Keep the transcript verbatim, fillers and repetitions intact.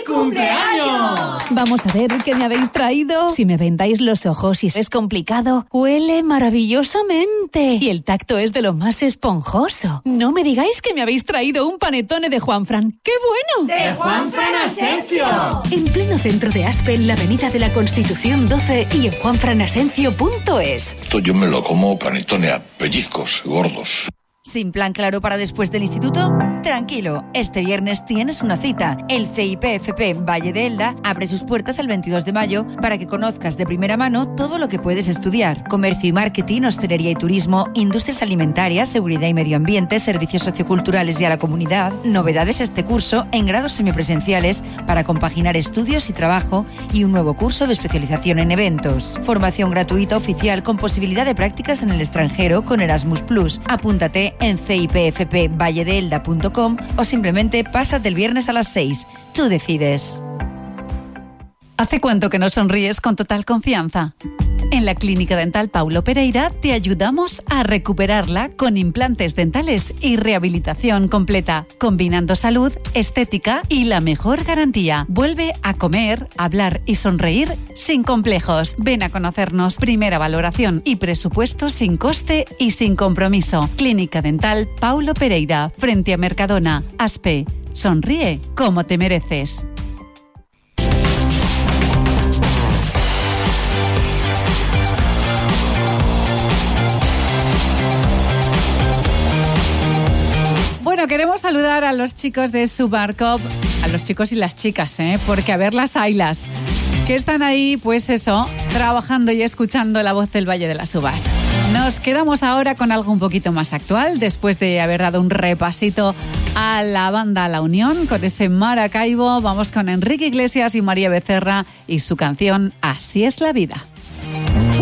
cumpleaños! Vamos a ver qué me habéis traído. Si me vendáis los ojos y es complicado, huele maravillosamente. Y el tacto es de lo más esponjoso. No me digáis que me habéis traído un panetone de Juanfran. ¡Qué bueno! ¡De Juanfran Asencio! En pleno centro de Aspe, en la avenida de la Constitución doce y en juanfran asencio punto es. Esto yo me lo como panetone a pellizcos gordos. ¿Sin plan claro para después del instituto? Tranquilo, este viernes tienes una cita. El C I P F P Valle de Elda abre sus puertas el veintidós de mayo para que conozcas de primera mano todo lo que puedes estudiar. Comercio y marketing, hostelería y turismo, industrias alimentarias, seguridad y medio ambiente, servicios socioculturales y a la comunidad. Novedades este curso en grados semipresenciales para compaginar estudios y trabajo y un nuevo curso de especialización en eventos. Formación gratuita oficial con posibilidad de prácticas en el extranjero con Erasmus plus. Apúntate en c i p f p valle de elda punto com o simplemente pásate el viernes a las seis. Tú decides. ¿Hace cuánto que no sonríes con total confianza? En la Clínica Dental Paulo Pereira te ayudamos a recuperarla con implantes dentales y rehabilitación completa, combinando salud, estética y la mejor garantía. Vuelve a comer, hablar y sonreír sin complejos. Ven a conocernos. Primera valoración y presupuesto sin coste y sin compromiso. Clínica Dental Paulo Pereira, frente a Mercadona, Aspe. Sonríe como te mereces. Bueno, queremos saludar a los chicos de Subarcop, a los chicos y las chicas, ¿eh? Porque a ver las ailas, que están ahí, pues eso, trabajando y escuchando la voz del Valle de las Uvas. Nos quedamos ahora con algo un poquito más actual, después de haber dado un repasito a la banda La Unión, con ese Maracaibo. Vamos con Enrique Iglesias y María Becerra y su canción Así es la vida.